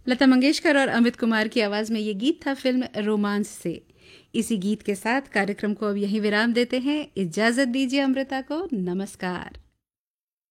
लता मंगेशकर और अमित कुमार की आवाज़ में ये गीत था फिल्म रोमांस से। इसी गीत के साथ कार्यक्रम को अब यहीं विराम देते हैं। इजाज़त दीजिए अमृता को। नमस्कार।